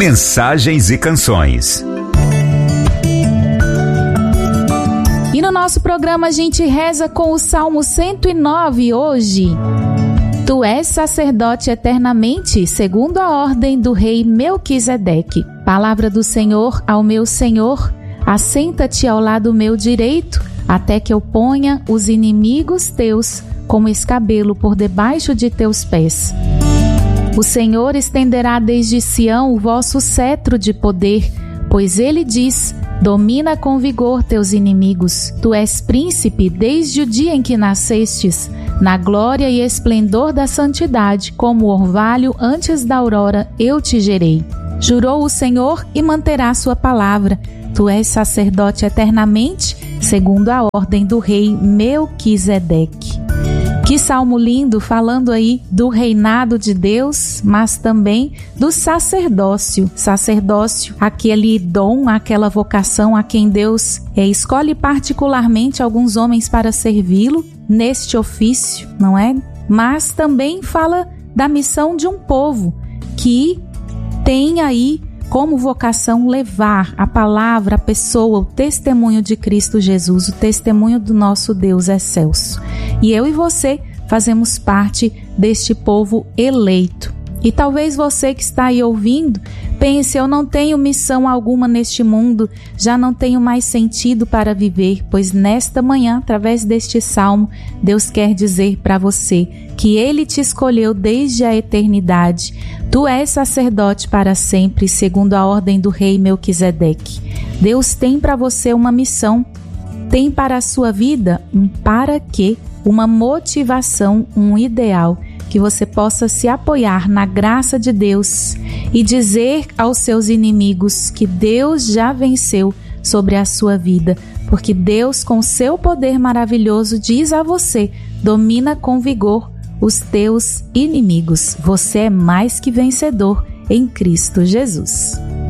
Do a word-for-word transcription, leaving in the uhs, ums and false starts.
Mensagens e canções. E no nosso programa a gente reza com o Salmo cento e nove hoje. Tu és sacerdote eternamente, segundo a ordem do rei Melquisedeque. Palavra do Senhor ao meu Senhor, assenta-te ao lado meu direito, até que eu ponha os inimigos teus como escabelo por debaixo de teus pés. O Senhor estenderá desde Sião o vosso cetro de poder, pois ele diz: domina com vigor teus inimigos. Tu és príncipe desde o dia em que nascestes, na glória e esplendor da santidade, como orvalho antes da aurora eu te gerei. Jurou o Senhor e manterá sua palavra. Tu és sacerdote eternamente, segundo a ordem do rei Melquisedeque. Que salmo lindo, falando aí do reinado de Deus, mas também do sacerdócio. Sacerdócio, aquele dom, aquela vocação a quem Deus é, escolhe particularmente alguns homens para servi-lo neste ofício, não é? Mas também fala da missão de um povo que tem aí como vocação levar a palavra, a pessoa, o testemunho de Cristo Jesus, o testemunho do nosso Deus excelso. E eu e você fazemos parte deste povo eleito. E talvez você que está aí ouvindo pense: eu não tenho missão alguma neste mundo, já não tenho mais sentido para viver. Pois nesta manhã, através deste salmo, Deus quer dizer para você que Ele te escolheu desde a eternidade. Tu és sacerdote para sempre, segundo a ordem do rei Melquisedeque. Deus tem para você uma missão, tem para a sua vida um para quê, uma motivação, um ideal, que você possa se apoiar na graça de Deus e dizer aos seus inimigos que Deus já venceu sobre a sua vida, porque Deus, com seu poder maravilhoso, diz a você: domina com vigor os teus inimigos. Você é mais que vencedor em Cristo Jesus.